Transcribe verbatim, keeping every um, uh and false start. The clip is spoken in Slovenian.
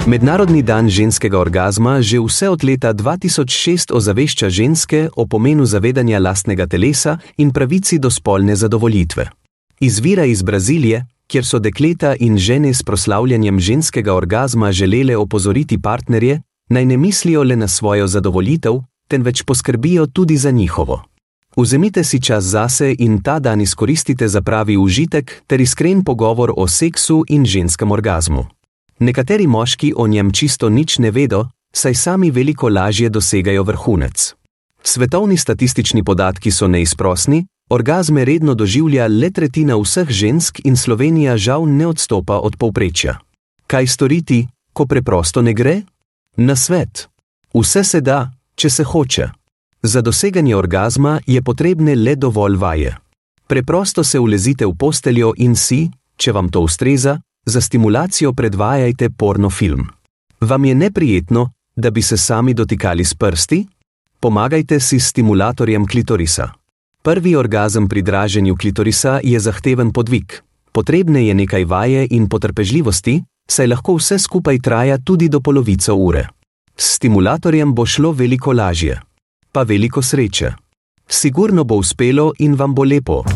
Mednarodni dan ženskega orgazma že vse od leta dva tisoč šest ozavešča ženske o pomenu zavedanja lastnega telesa in pravici do spolne zadovoljitve. Izvira iz Brazilije, kjer so dekleta in žene s proslavljanjem ženskega orgazma želele opozoriti partnerje, naj ne mislijo le na svojo zadovoljitev, temveč poskrbijo tudi za njihovo. Vzemite si čas zase in ta dan izkoristite za pravi užitek ter iskren pogovor o seksu in ženskem orgazmu. Nekateri moški o njem čisto nič ne vedo, saj sami veliko lažje dosegajo vrhunec. Svetovni statistični podatki so neizprosni, orgazme redno doživlja le tretjina vseh žensk in Slovenija žal ne odstopa od povprečja. Kaj storiti, ko preprosto ne gre? Nasvet. Vse se da, če se hoče. Za doseganje orgazma je potrebne le dovolj vaje. Preprosto se ulezite v posteljo in si, če vam to ustreza, za stimulacijo predvajajte porno film. Vam je neprijetno, da bi se sami dotikali s prsti? Pomagajte si s stimulatorjem klitorisa. Prvi orgazem pri draženju klitorisa je zahteven podvig. Potrebne je nekaj vaje in potrpežljivosti, saj lahko vse skupaj traja tudi do polovico ure. S stimulatorjem bo šlo veliko lažje. Pa veliko sreče. Sigurno bo uspelo in vam bo lepo.